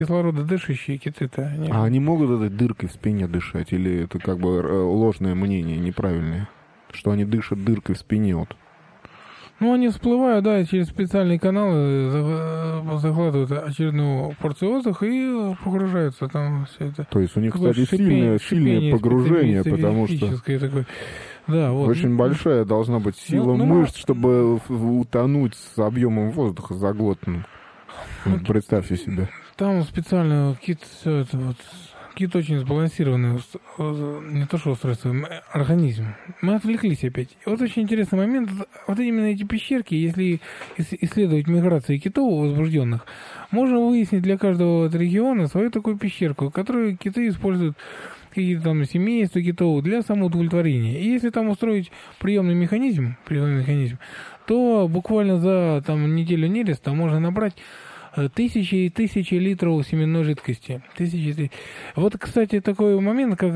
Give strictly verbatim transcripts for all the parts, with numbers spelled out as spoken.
кислорододышащие киты-то. Они... А они могут этой дыркой в спине дышать? Или это как бы ложное мнение, неправильное? Что они дышат дыркой в спине вот? Ну, они всплывают, да, через специальные каналы захватывают очередную порцию воздуха и погружаются там все это. То есть у них, такое кстати, шипение, сильное, сильное погружение, потому что такое. Да, вот. Очень большая должна быть сила ну, ну, мышц, чтобы утонуть с объемом воздуха заглотанным. Ну, представьте себе. Там специально кит, все это вот... Кит очень сбалансированный, не то что устройство, организм. Мы отвлеклись опять. Вот очень интересный момент. Вот именно эти пещерки, если исследовать миграции китов возбужденных, можно выяснить для каждого региона свою такую пещерку, которую киты используют, какие-то там семейства китов, для самоудовлетворения. И если там устроить приемный механизм, приемный механизм, то буквально за там, неделю нереста можно набрать тысячи и тысячи литров семенной жидкости. Тысячи. Вот, кстати, такой момент, как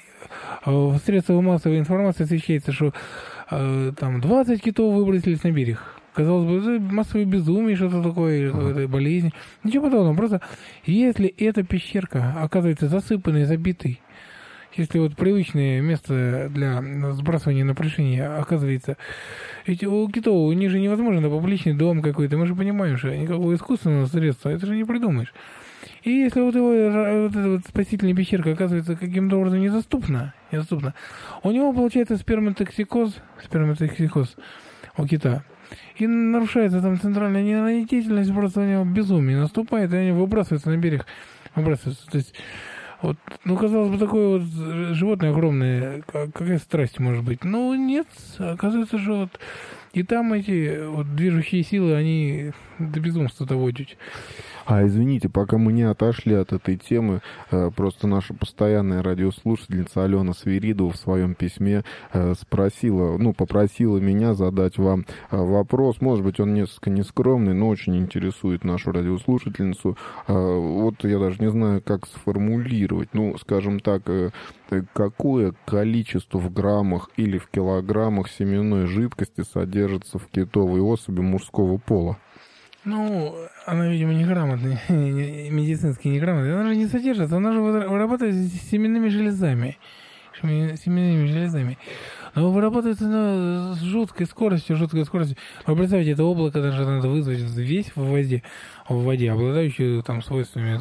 в средствах массовой информации освещается, что э, там двадцать китов выбросились на берег. Казалось бы, это массовое безумие, что-то такое, какая-то болезнь. Ничего подобного. Просто если эта пещерка оказывается засыпанной, забитой, если вот привычное место для сбрасывания напряжения оказывается... Ведь у китов, у них же невозможно публичный дом какой-то. Мы же понимаем, что никакого искусственного средства это же не придумаешь. И если вот его вот эта вот спасительная пещерка оказывается каким-то образом недоступна, недоступна, у него получается сперматоксикоз, сперматоксикоз у кита. И нарушается там центральная нервная деятельность, просто у него безумие наступает, и они выбрасываются на берег. Выбрасываются. То есть... Вот, ну, казалось бы, такое вот животное огромное, какая страсть может быть. Но нет, оказывается, что вот и там эти вот движущие силы, они до безумства доводят. А извините, пока мы не отошли от этой темы, просто наша постоянная радиослушательница Алена Свиридова в своем письме спросила, ну, попросила меня задать вам вопрос. Может быть, он несколько нескромный, но очень интересует нашу радиослушательницу. Вот я даже не знаю, как сформулировать. Ну, скажем так, какое количество в граммах или в килограммах семенной жидкости содержится в китовой особи мужского пола? Ну, она, видимо, неграмотная, медицински неграмотная. Она же не содержится, она же вырабатывается семенными железами. Семенными железами. Но вырабатывается она с жуткой скоростью, жуткой скоростью. Вы представьте, это облако даже надо вызвать весь в воде, в воде, обладающее там свойствами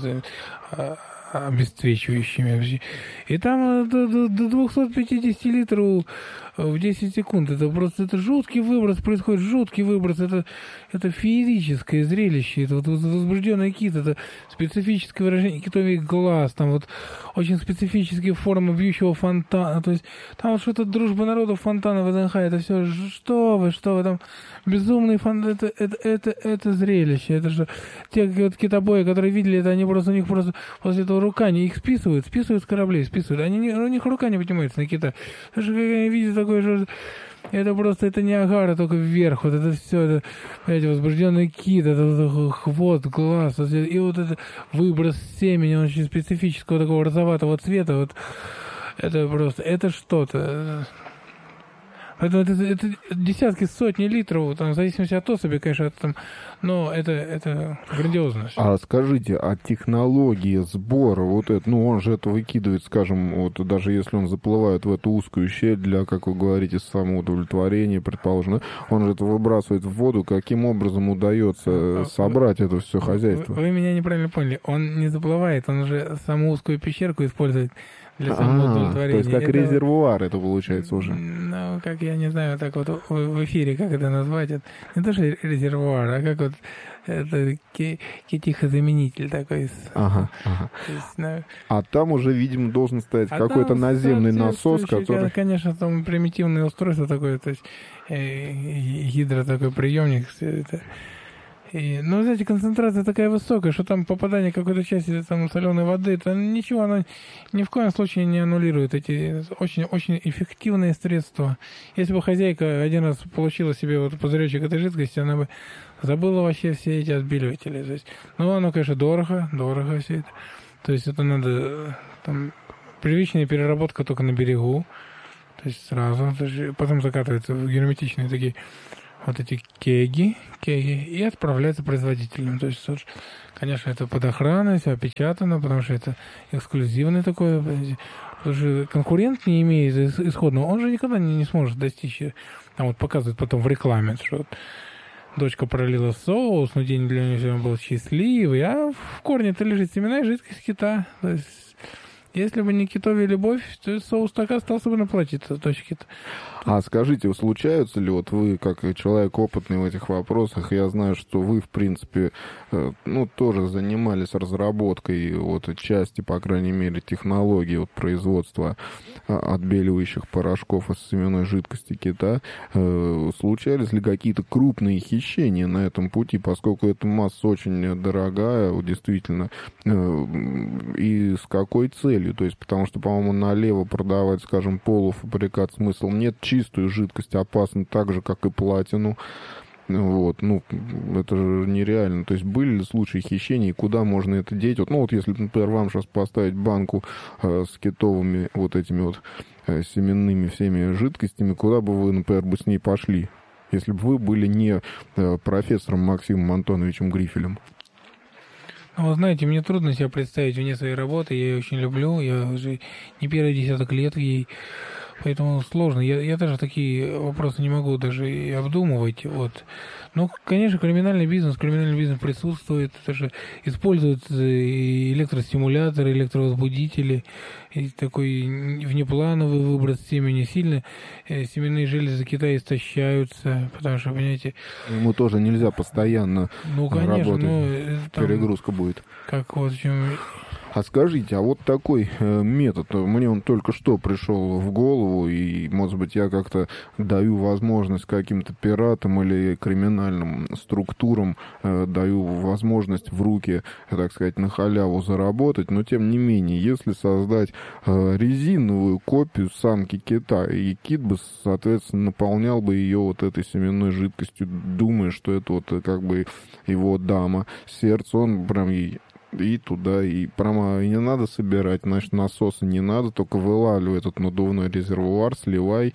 обесцвечивающими. И там до, до, до двухсот пятидесяти литров в десять секунд. Это просто это жуткий выброс происходит, жуткий выброс. Это, это феерическое зрелище. Это вот возбужденный кит, это специфическое выражение китовый глаз, там вот очень специфические формы бьющего фонтана. То есть там вот что-то дружба народов фонтана ВДНХ. Это все, что вы, что вы, там безумный фонтан. Это, это, это, это зрелище. Это же те вот китобои, которые видели это, они просто, у них просто после этого рука, они их списывают, списывают с кораблей, списывают. Они не, у них рука не поднимается на кита. Потому что как они видят такое, что это просто, это не агара, только вверх. Вот это все, это, понимаете, возбужденный кит, это вот хвост, глаз, и вот это выброс семени, он очень специфического такого розоватого цвета. Вот это просто, это что-то. Поэтому это, это десятки, сотни литров, там, в зависимости от особи, конечно, там, но это, это грандиозно. А скажите, а технология сбора, вот это, ну, он же это выкидывает, скажем, вот даже если он заплывает в эту узкую щель для, как вы говорите, самоудовлетворения, предположим, он же это выбрасывает в воду, каким образом удается собрать это все хозяйство? Вы, вы меня неправильно поняли, он не заплывает, он уже саму узкую пещерку использует для самоудовлетворения. То есть как это, резервуар это получается уже? Ну, как я не знаю, так вот в эфире, как это назвать, это не то, что резервуар, а как вот это китихозаменитель такой. Ага, ага. Есть, ну, а там уже, видимо, должен стоять а какой-то наземный насос, который... Конечно, там примитивное устройство такое, то есть э, гидро такой приемник, все это... И, ну, знаете, концентрация такая высокая, что там попадание какой-то части там, соленой воды, это ничего, оно ни в коем случае не аннулирует эти очень-очень эффективные средства. Если бы хозяйка один раз получила себе вот пузыречек этой жидкости, она бы забыла вообще все эти отбеливатели. То есть, ну, оно, конечно, дорого, дорого все это. То есть это надо, там, первичная переработка только на берегу, то есть сразу, то есть потом закатывается в герметичные такие вот эти кеги, кеги и отправляется производителям. То есть, конечно, это под охраной, все опечатано, потому что это эксклюзивный такой. Потому что конкурент не имеет исходного, он же никогда не, не сможет достичь. Там вот показывают потом в рекламе, что вот дочка пролила соус, но день для нее был счастливый, а в корне-то лежит семенная жидкость кита. То есть, если бы не китовая любовь, то соус так и остался бы на платье-то, точки-то. А скажите, случаются ли, вот вы, как человек опытный в этих вопросах, я знаю, что вы, в принципе, ну, тоже занимались разработкой вот части, по крайней мере, технологии вот, производства отбеливающих порошков из семенной жидкости кита. Случались ли какие-то крупные хищения на этом пути, поскольку эта масса очень дорогая, действительно, и с какой целью? То есть, потому что, по-моему, налево продавать, скажем, полуфабрикат смысл нет, чистую жидкость опасно так же, как и платину. Вот, ну, это же нереально. То есть, были ли случаи хищения, и куда можно это деть? Вот, ну, вот если, например, вам сейчас поставить банку э, с китовыми вот этими вот э, семенными всеми жидкостями, куда бы вы, например, бы с ней пошли, если бы вы были не э, профессором Максимом Антоновичем Грифелем? Ну, вы знаете, мне трудно себя представить вне своей работы, я ее очень люблю, я уже не первый десяток лет ей, поэтому сложно. Я, я даже такие вопросы не могу даже и обдумывать, вот. Ну, конечно, криминальный бизнес, криминальный бизнес присутствует, это же используются и электростимуляторы, электровозбудители, и такой внеплановый выброс семени, сильно семенные железы Китая истощаются, потому что, понимаете... Ему тоже нельзя постоянно ну, конечно, работать, ну, там, перегрузка будет. Как вот в чем... А скажите, а вот такой э, метод, мне он только что пришел в голову, и, может быть, я как-то даю возможность каким-то пиратам или криминальным структурам, э, даю возможность в руки, так сказать, на халяву заработать, но, тем не менее, если создать э, резиновую копию самки кита, и кит бы, соответственно, наполнял бы ее вот этой семенной жидкостью, думая, что это вот как бы его дама, сердце, он прям ей... И туда, и прямо и не надо собирать, значит, насоса не надо, только вылавливай этот надувной резервуар, сливай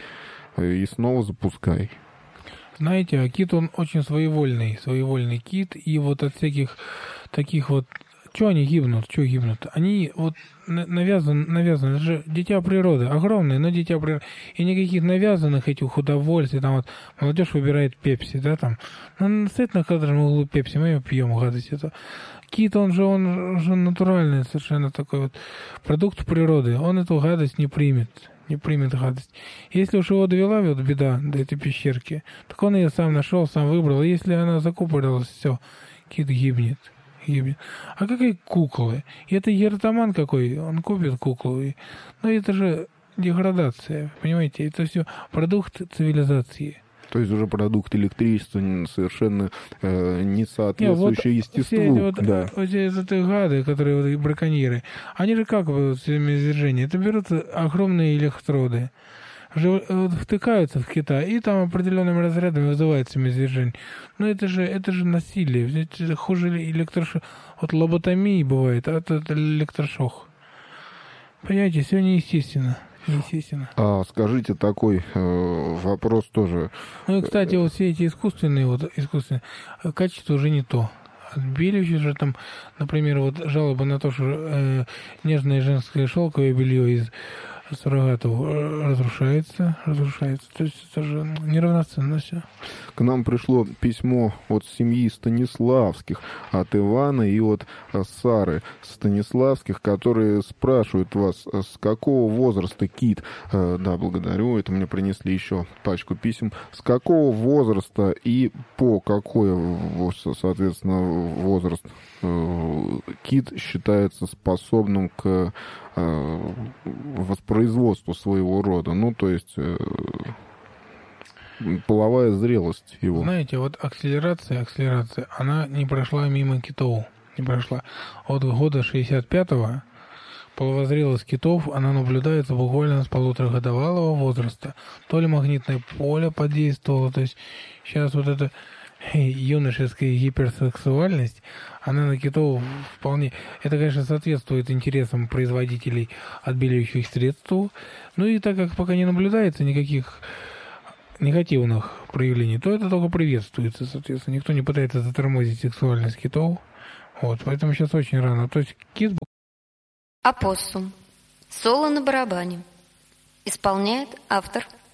и снова запускай. Знаете, а кит, он очень своевольный, своевольный кит, и вот от всяких таких вот... Чего они гибнут? Чего гибнут? Они вот навязаны, навязаны, это же дитя природы, огромное, но дитя природы. И никаких навязанных этих удовольствий, там вот молодежь выбирает пепси, да, там. Ну, стоит на кадром углу пепси, мы ее пьем, гадость это. Кит, он же, он же натуральный совершенно такой вот продукт природы, он эту гадость не примет. не примет гадость. Если уж его довела вот беда до этой пещерки, так он ее сам нашел, сам выбрал. И если она закупорилась, все, кит гибнет. гибнет. А какие куклы? И это ертаман какой, он купит куклу. И... Но это же деградация, понимаете? Это все продукт цивилизации. То есть уже продукт электричества совершенно э, не соответствующий вот естеству. Все эти вот, да. вот эти вот гады, которые вот, браконьеры, они же как вот семяизвержения? Это берут огромные электроды, же, вот, втыкаются в кита, и там определенными разрядами вызывают семяизвержение. Но это же, это же насилие. Это же хуже электрошок. Вот лоботомии бывает, а это электрошок. Понимаете, все неестественно. Естественно. А скажите такой э, вопрос тоже. Ну и, кстати, вот все эти искусственные, вот искусственные, качество уже не то. Отбеливающие же там, например, вот жалоба на то, что э, нежное женское шелковое белье из суррогатов разрушается, разрушается. То есть это же неравноценно все. К нам пришло письмо от семьи Станиславских, от Ивана и от Сары Станиславских, которые спрашивают вас, с какого возраста кит, да, благодарю, это мне принесли еще пачку писем, с какого возраста и по какой, соответственно, возраст кит считается способным к воспроизводству своего рода, ну, то есть половая зрелость его. Знаете, вот акселерация, акселерация, она не прошла мимо китов, не прошла. От года шестьдесят пятого половозрелость китов, она наблюдается буквально с полуторагодовалого возраста. То ли магнитное поле подействовало, то есть сейчас вот эта юношеская гиперсексуальность, она на китов вполне... Это, конечно, соответствует интересам производителей отбеливающих средств. Ну и так как пока не наблюдается никаких негативных проявлений, то это только приветствуется, соответственно. Никто не пытается затормозить сексуальность китов. Вот, поэтому сейчас очень рано. То есть кит... Опоссум. Соло на барабане. Исполняет автор